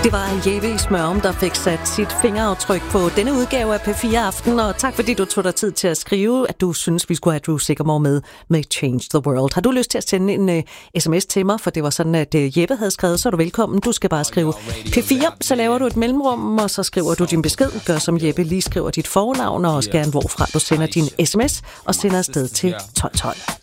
Det var Jeppe i Smørum, der fik sat sit fingeraftryk på denne udgave af P4 Aften, og tak fordi du tog dig tid til at skrive, at du synes, vi skulle have Drew Sycamore med Change the World. Har du lyst til at sende en sms til mig, for det var sådan, at Jeppe havde skrevet, så er du velkommen. Du skal bare skrive P4, så laver du et mellemrum, og så skriver du din besked. Gør som Jeppe, lige skriver dit fornavn, og også gerne hvorfra du sender din sms, og sender afsted til 1212.